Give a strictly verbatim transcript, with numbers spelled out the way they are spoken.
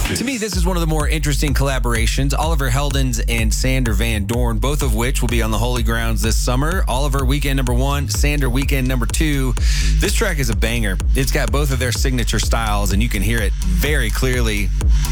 To me, this is one of the more interesting collaborations. Oliver Heldens and Sander Van Dorn, both of which will be on the Holy Grounds this summer. Oliver, weekend number one, Sander, weekend number two. This track is a banger. It's got both of their signature styles, and you can hear it very clearly